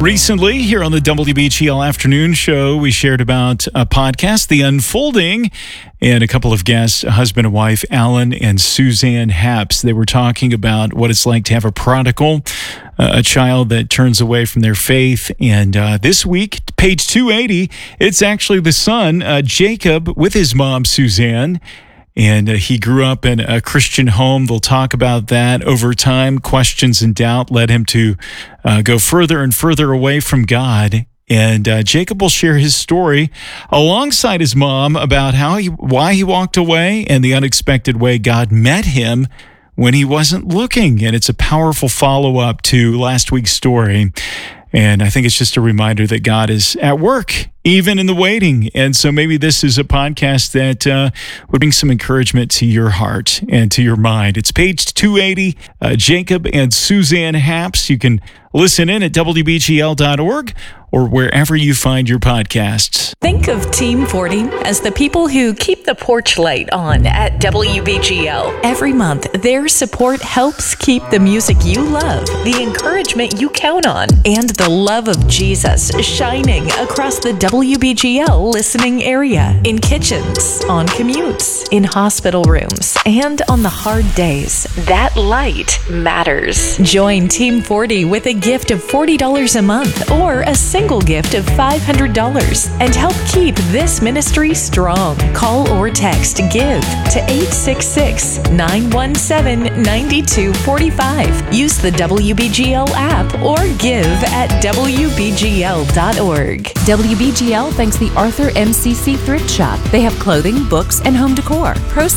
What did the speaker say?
Recently, here on the WBGL Afternoon Show, we shared about a podcast, The Unfolding, and a couple of guests, husband and wife, Alan and Suzanne Happs. They were talking about what it's like to have a prodigal, a child that turns away from their faith. And this week, page 280, it's actually the son, Jacob, with his mom, Suzanne. And he grew up in a Christian home. They'll talk about that. Over time, questions and doubt led him to go further and further away from God. And Jacob will share his story alongside his mom about why he walked away and the unexpected way God met him when he wasn't looking. And it's a powerful follow-up to last week's story. And I think it's just a reminder that God is at work, even in the waiting. And so maybe this is a podcast that would bring some encouragement to your heart and to your mind. It's page 280, Jacob and Suzanne Happs. You can listen in at WBGL.org or wherever you find your podcasts. Think of Team 40 as the people who keep the porch light on at WBGL. Every month, their support helps keep the music you love, the encouragement you count on, and the love of Jesus shining across the WBGL listening area, in kitchens, on commutes, in hospital rooms, and on the hard days. That light matters. Join Team 40 with a gift of $40 a month or a single gift of $500 and help keep this ministry strong. Call or text GIVE to 866-917-9245. Use the WBGL app or give at WBGL.org. WBGL thanks the Arthur MCC Thrift Shop. They have clothing, books, and home decor. Proceeds